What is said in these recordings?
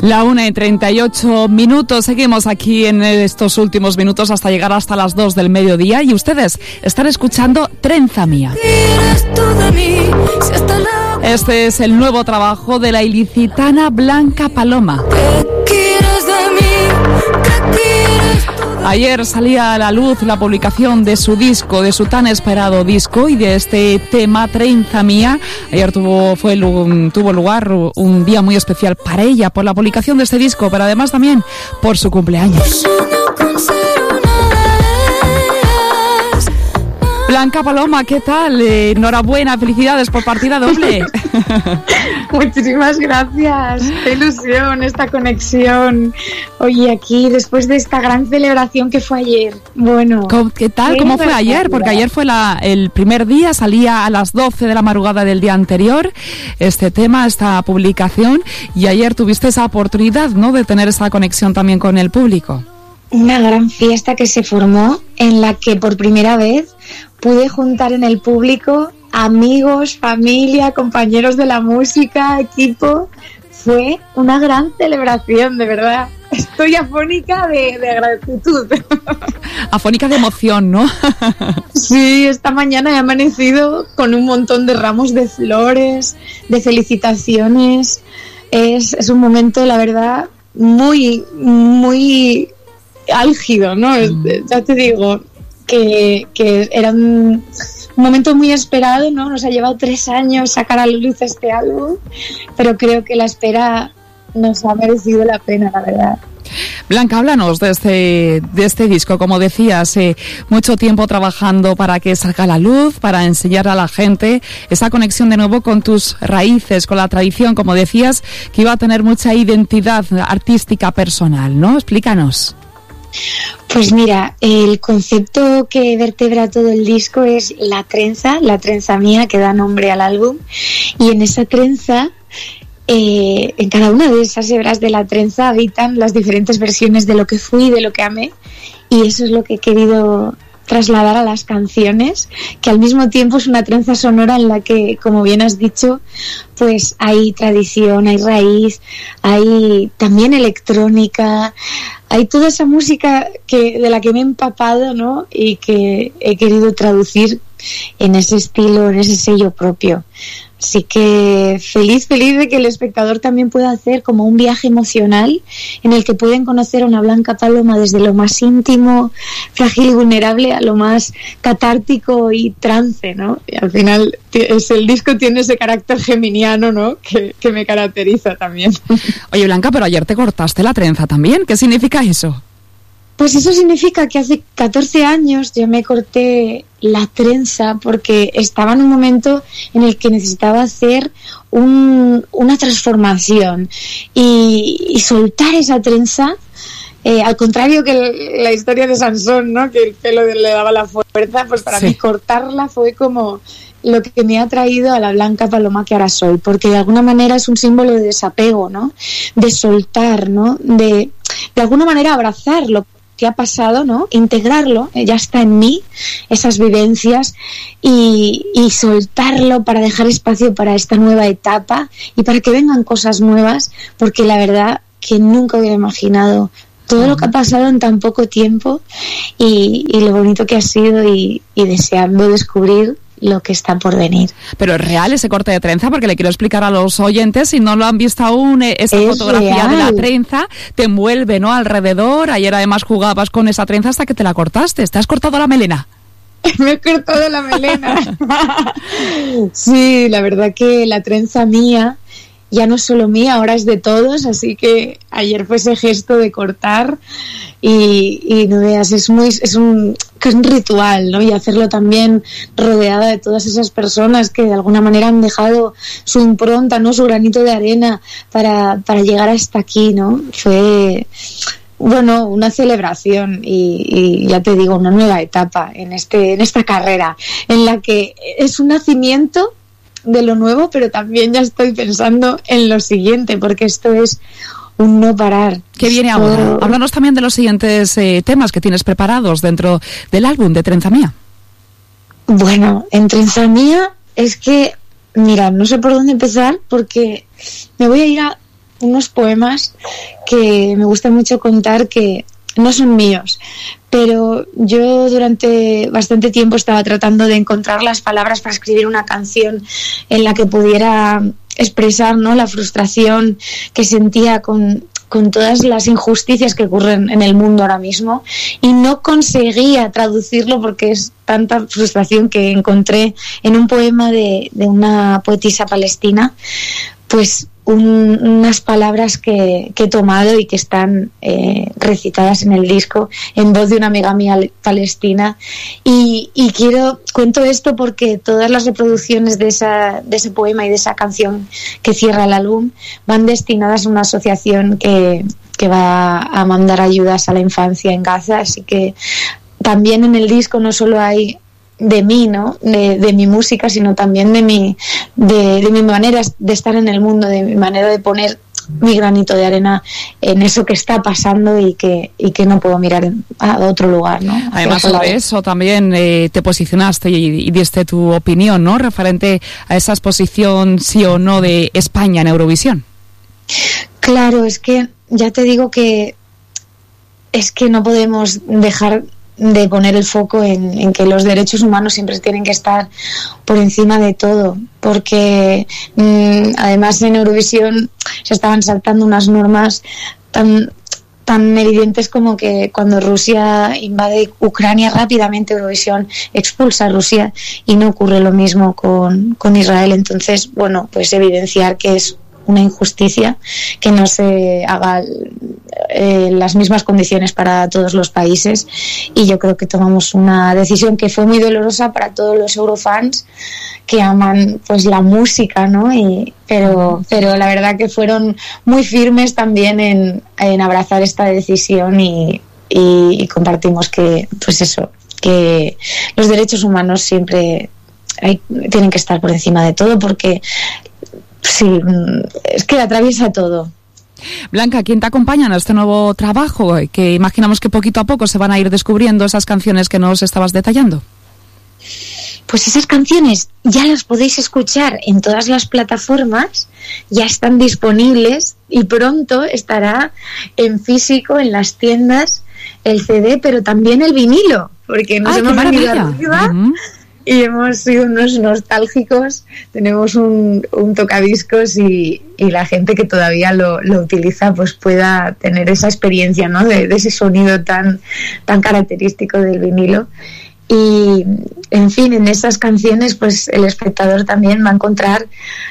La 1:38. Seguimos aquí en estos últimos minutos hasta llegar hasta las 2 del mediodía y ustedes están escuchando Trenza Mía. Este es el nuevo trabajo de la ilicitana Blanca Paloma. Ayer salía a la luz la publicación de su disco, de su tan esperado disco y de este tema Trenza Mía. Ayer tuvo lugar un día muy especial para ella por la publicación de este disco, pero además también por su cumpleaños. Blanca Paloma, ¿qué tal? Enhorabuena, felicidades por partida doble. Muchísimas gracias, qué ilusión esta conexión. Oye, aquí después de esta gran celebración que fue ayer. Bueno, ¿qué tal? ¿Cómo fue ayer? Porque ayer fue el primer día, salía a las 12 de la madrugada del día anterior este tema, esta publicación, y ayer tuviste esa oportunidad, ¿no?, de tener esa conexión también con el público. Una gran fiesta que se formó en la que por primera vez pude juntar en el público amigos, familia, compañeros de la música, equipo. Fue una gran celebración, de verdad. Estoy afónica de gratitud. Afónica de emoción, ¿no? Sí, esta mañana he amanecido con un montón de ramos de flores, de felicitaciones. Es un momento, la verdad, muy, muy álgido, ¿no? Ya te digo que era un momento muy esperado, ¿no? Nos ha llevado 3 años sacar a la luz este álbum, pero creo que la espera nos ha merecido la pena, la verdad. Blanca, háblanos de este disco. Como decías, mucho tiempo trabajando para que salga a la luz, para enseñar a la gente esa conexión de nuevo con tus raíces, con la tradición, como decías, que iba a tener mucha identidad artística personal, ¿no? Explícanos. Pues mira, el concepto que vertebra todo el disco es la trenza mía, que da nombre al álbum, y en esa trenza, en cada una de esas hebras de la trenza habitan las diferentes versiones de lo que fui y de lo que amé, y eso es lo que he querido trasladar a las canciones, que al mismo tiempo es una trenza sonora en la que, como bien has dicho, pues hay tradición, hay raíz, hay también electrónica, hay toda esa música de la que me he empapado, ¿no? Y que he querido traducir en ese estilo, en ese sello propio. Así que feliz de que el espectador también pueda hacer como un viaje emocional en el que pueden conocer a una Blanca Paloma desde lo más íntimo, frágil y vulnerable, a lo más catártico y trance, ¿no? Y al final el disco tiene ese carácter geminiano, ¿no?, que me caracteriza también. Oye, Blanca, pero ayer te cortaste la trenza también. ¿Qué significa eso? Pues eso significa que hace 14 años yo me corté la trenza porque estaba en un momento en el que necesitaba hacer una transformación y soltar esa trenza, al contrario que la historia de Sansón, ¿no?, que el pelo le daba la fuerza, pues para mí cortarla fue como lo que me ha traído a la Blanca Paloma que ahora soy, porque de alguna manera es un símbolo de desapego, ¿no?, de soltar, ¿no?, de alguna manera abrazarlo que ha pasado, ¿no?, integrarlo, ya está en mí, esas vivencias, y soltarlo para dejar espacio para esta nueva etapa y para que vengan cosas nuevas, porque la verdad que nunca hubiera imaginado todo lo que ha pasado en tan poco tiempo y lo bonito que ha sido y deseando descubrir lo que está por venir. Pero es real ese corte de trenza, porque le quiero explicar a los oyentes, si no lo han visto aún, esa fotografía real de la trenza te envuelve, ¿no?, alrededor. Ayer además jugabas con esa trenza hasta que te la cortaste. ¿Te has cortado la melena? Me he cortado la melena. Sí, la verdad que la trenza mía ya no es solo mía, ahora es de todos, así que ayer fue ese gesto de cortar y no veas, es un ritual, ¿no? Y hacerlo también rodeada de todas esas personas que de alguna manera han dejado su impronta, ¿no?, su granito de arena para llegar hasta aquí, ¿no? Fue, bueno, una celebración y ya te digo, una nueva etapa en esta carrera en la que es un nacimiento de lo nuevo, pero también ya estoy pensando en lo siguiente, porque esto es un no parar. ¿Qué viene ahora? Háblanos también de los siguientes temas que tienes preparados dentro del álbum de Trenza Mía. Bueno, en Trenza Mía es que, mira, no sé por dónde empezar, porque me voy a ir a unos poemas que me gusta mucho contar, que no son míos, pero yo durante bastante tiempo estaba tratando de encontrar las palabras para escribir una canción en la que pudiera expresar, ¿no?, la frustración que sentía con todas las injusticias que ocurren en el mundo ahora mismo, y no conseguía traducirlo porque es tanta frustración que encontré en un poema de una poetisa palestina, pues unas palabras que he tomado y que están recitadas en el disco en voz de una amiga mía palestina, y cuento esto porque todas las reproducciones de ese poema y de esa canción que cierra el álbum van destinadas a una asociación que va a mandar ayudas a la infancia en Gaza, así que también en el disco no solo hay de mí, ¿no?, de mi música, sino también de mi manera de estar en el mundo, de mi manera de poner mi granito de arena en eso que está pasando y que no puedo mirar a otro lugar, ¿no? Además, sobre eso también te posicionaste y diste tu opinión, ¿no?, referente a esa exposición sí o no de España en Eurovisión. Claro, es que ya te digo que no podemos dejar de poner el foco en que los derechos humanos siempre tienen que estar por encima de todo, porque además en Eurovisión se estaban saltando unas normas tan evidentes como que cuando Rusia invade Ucrania, rápidamente Eurovisión expulsa a Rusia, y no ocurre lo mismo con Israel. Entonces, bueno, pues evidenciar que es una injusticia que no se haga las mismas condiciones para todos los países, y yo creo que tomamos una decisión que fue muy dolorosa para todos los eurofans que aman pues la música, ¿no? Pero la verdad que fueron muy firmes también en abrazar esta decisión, y compartimos que pues eso, que los derechos humanos siempre tienen que estar por encima de todo, porque sí, es que atraviesa todo. Blanca, ¿quién te acompaña en este nuevo trabajo? Que imaginamos que poquito a poco se van a ir descubriendo esas canciones que nos estabas detallando. Pues esas canciones ya las podéis escuchar en todas las plataformas, ya están disponibles, y pronto estará en físico en las tiendas el CD, pero también el vinilo, porque nos hemos venido arriba. Y hemos sido unos nostálgicos, tenemos un tocadiscos, y la gente que todavía lo utiliza pues pueda tener esa experiencia, ¿no?, de ese sonido tan característico del vinilo. Y en fin, en esas canciones pues el espectador también va a encontrar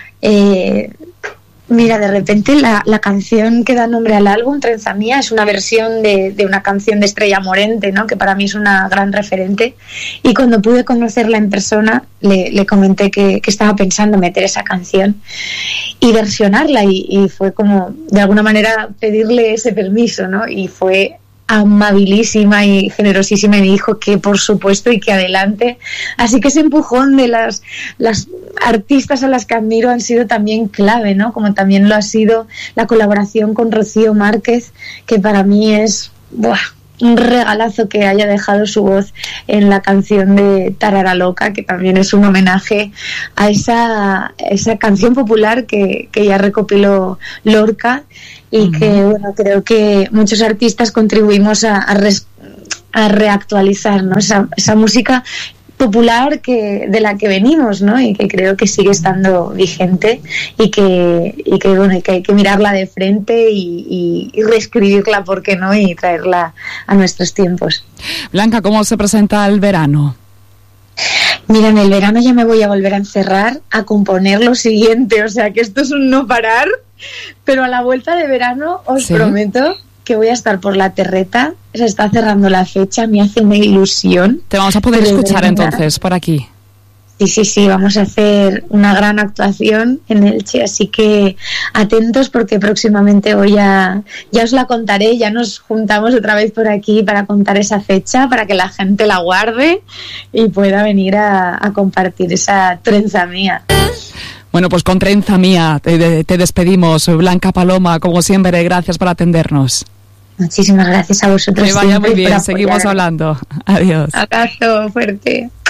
mira, de repente la canción que da nombre al álbum, Trenza Mía, es una versión de una canción de Estrella Morente, ¿no?, que para mí es una gran referente, y cuando pude conocerla en persona le comenté que estaba pensando meter esa canción y versionarla, y fue como de alguna manera pedirle ese permiso, ¿no?, y fue amabilísima y generosísima, y me dijo que por supuesto y que adelante. Así que ese empujón de las artistas a las que admiro han sido también clave, ¿no?, como también lo ha sido la colaboración con Rocío Márquez, que para mí es un regalazo que haya dejado su voz en la canción de Tarara Loca, que también es un homenaje a esa canción popular que ya recopiló Lorca, y que bueno, creo que muchos artistas contribuimos a reactualizar, ¿no?, esa música popular de la que venimos, ¿no?, y que creo que sigue estando vigente, y que bueno, que hay que mirarla de frente y reescribirla, ¿por qué no?, y traerla a nuestros tiempos. Blanca, ¿cómo se presenta el verano? Mira, en el verano ya me voy a volver a encerrar a componer lo siguiente, o sea que esto es un no parar, pero a la vuelta de verano os prometo que voy a estar por la Terreta. Se está cerrando la fecha, me hace una ilusión. Te vamos a poder escuchar entonces por aquí. Sí, vamos a hacer una gran actuación en Elche, así que atentos, porque próximamente ya os la contaré, ya nos juntamos otra vez por aquí para contar esa fecha, para que la gente la guarde y pueda venir a compartir esa Trenza Mía. Bueno, pues con Trenza Mía te despedimos. Blanca Paloma, como siempre, gracias por atendernos. Muchísimas gracias a vosotros. Que vaya muy bien, seguimos hablando. Adiós. Abrazo fuerte.